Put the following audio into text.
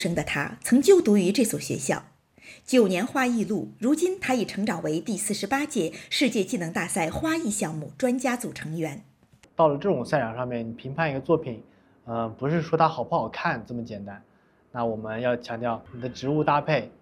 生的他曾就读于这所学校。9年花艺路，如今他已成长为第48届世界技能大赛花艺项目专家组成员。 到了这种赛场上面，你评判一个作品，不是说它好不好看这么简单，那我们要强调你的植物搭配，